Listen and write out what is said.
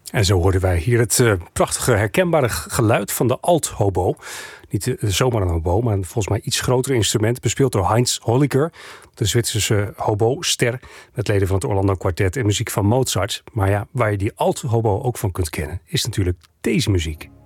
En zo hoorden wij hier het prachtige herkenbare geluid van de alt-hobo. Niet zomaar een hobo, maar een volgens mij iets groter instrument. Bespeeld door Heinz Holliger, de Zwitserse hobo-ster. Met leden van het Orlando Quartet en muziek van Mozart. Maar ja, waar je die alt-hobo ook van kunt kennen, is natuurlijk deze muziek.